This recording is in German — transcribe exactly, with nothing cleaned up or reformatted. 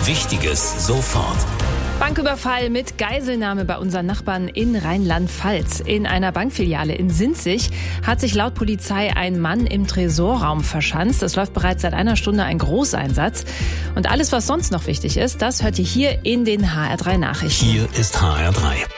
Wichtiges sofort. Banküberfall mit Geiselnahme bei unseren Nachbarn in Rheinland-Pfalz. In einer Bankfiliale in Sinzig hat sich laut Polizei ein Mann im Tresorraum verschanzt. Es läuft bereits seit einer Stunde ein Großeinsatz. Und alles, was sonst noch wichtig ist, das hört ihr hier in den H R drei Nachrichten. Hier ist H R drei.